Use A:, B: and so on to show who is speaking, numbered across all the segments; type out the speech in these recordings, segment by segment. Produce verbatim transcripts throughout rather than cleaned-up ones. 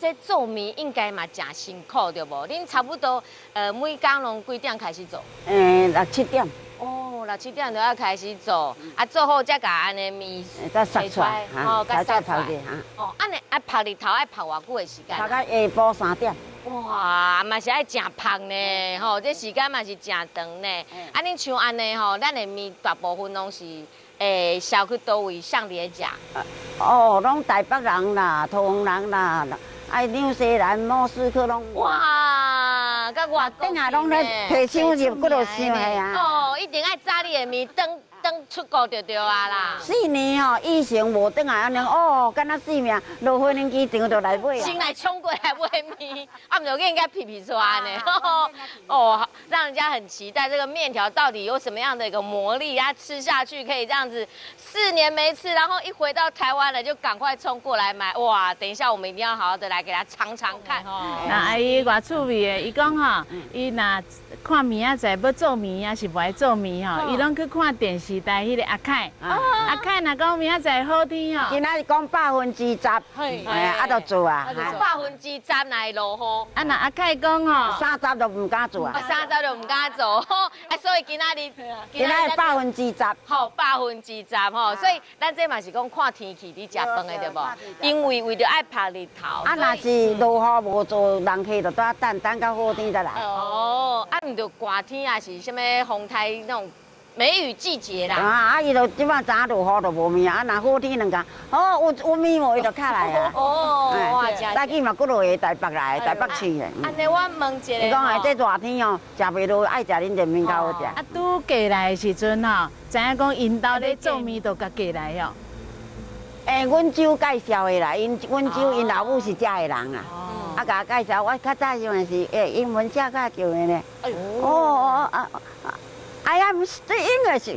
A: 这做面应该嘛真辛苦对无？恁差不多呃每工拢几点开始做？
B: 诶，六七点。
A: 哦，六七点就要开始做，啊做好才甲安尼面
B: 再杀出来，
A: 哦，甲杀出来。
B: 哈。
A: 哦，安尼啊晒日头爱晒偌久的时间？
B: 晒到下晡三点。
A: 哇，嘛是爱真芳呢，吼，这时间嘛是真长呢。啊，恁像安尼吼，咱的面大部分拢是诶销去倒位，上伫食。
B: 哦，拢台北人啦，桃园人啦，爱纽西兰、莫斯科拢。
A: 哇，甲外
B: 等下拢咧提箱入骨头箱系啊。
A: 哦，一定爱炸你的面，等等出国就对啊啦。
B: 四年哦，以前无等下安尼哦，敢若死命，落飞轮机场就来买啊。
A: 先来冲过来买面，啊，唔就给人家皮皮出来呢。哦，让人家很期待这个面条到底有什么样的一个魔力，它吃下去可以这样子四年没吃，然后一回到台湾了就赶快冲过来买。哇，等一下我们一定要好好的来给他尝尝看。
C: 那阿姨偌趣味的，伊讲吼，伊若看面仔载要做面啊，是不爱做面吼，伊拢去看电视台迄个阿凯，阿凯若讲明仔载好天吼，
B: 今仔讲百分之十，哎呀，啊，就做啊，
A: 百分之十若会落雨，
C: 啊，若阿凯讲吼，
B: 三十就唔敢做啊，
A: 三十就唔敢做，啊，所以今仔日
B: 今仔日百分之十，
A: 好，百分之十吼，所以咱这嘛是讲看天气伫食饭的对无？因为为着爱晒日头，
B: 啊，若是落雨无做，人客就在等，等到好天再来。
A: 哦，啊，唔着寒天啊，是什么风台那种梅雨季节啦。
B: 啊，啊，伊就即摆早落雨就无面啊，若好天两工，哦，有有面无伊就卡来啊。
A: 哦，哇，真。
B: 早起嘛，骨落下台北来，台北市咧。
A: 安尼我问一个，
B: 伊讲哎，这热天哦，食袂落，爱食恁这面较好食。
C: 啊，拄过来的时阵吼，知影讲因兜咧做面，就甲过来哦。
B: 诶，阮舅介绍的啦，因阮舅因老母是遮的人啊。啊，甲介绍，我较早时阵是诶英文写较叫的呢。哎呦。哦啊啊 I am speak English。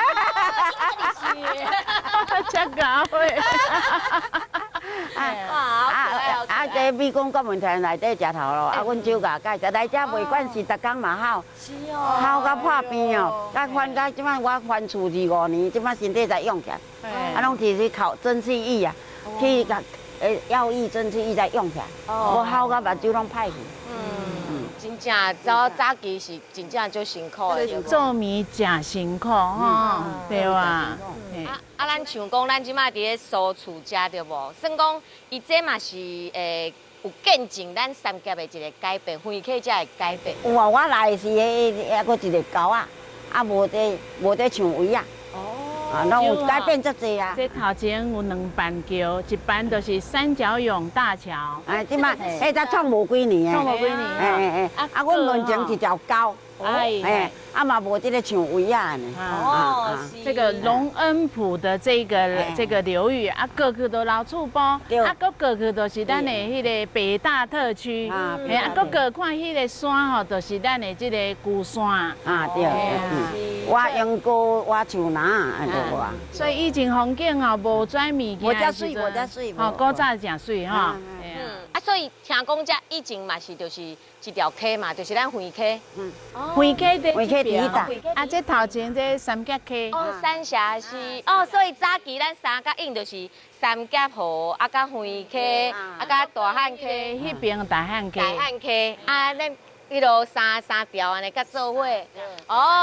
C: 真搞诶！
B: 啊啊啊！这美工国门田内底食头咯，啊，阮舅甲介绍来遮卖管是逐工嘛好，好到破病哦，甲翻到即摆我翻厝二五年，即摆身体才用起来，啊，拢是去靠蒸汽液啊，去甲诶药液蒸汽液才用起来，我好到目睭拢歹去。
A: 嗯，真正早早期是真正足辛苦的。
C: 做面真辛苦吼，对哇。啊
A: 啊，咱像讲，咱即马伫咧苏厝食对无？算讲，伊这嘛是诶有见证咱三甲的一个改变，花客才会改变。
B: 有啊，我来是迄还佫一个狗啊，啊无得无得像位啊。哦。啊，拢有改变足济啊。
C: 这头前有两班桥，一班就是三角涌大桥。
B: 哎，即马迄才创无几年诶。
C: 创无几年。
B: 哎哎哎，啊，阮门前一条狗。哎哎，啊嘛无这个像位啊呢。
A: 哦，
C: 这个隆恩埔的这个这个流域啊，各个都老厝埔，啊，各个个都是咱的迄个北大特区，哎，啊，各个看迄个山吼，都是咱的这个孤山。
B: 啊对，挖杨过挖树林啊，对哇。
C: 所以以前风景哦，无遮物件，
B: 无遮水，无遮水，
C: 哦，古早真水哈。
A: 啊，所以听讲遮以前嘛是就是一条溪嘛，就是咱花溪。嗯。
C: 花溪的
B: 花溪第一搭。
C: 啊，这头前这三角溪。
A: 哦，三峡溪。哦，所以早期咱三角涌就是三角河，啊，甲花溪，啊，甲大汉溪，
C: 迄边大汉溪。
A: 大汉溪，啊，咱迄落三三条安尼甲做伙。哦。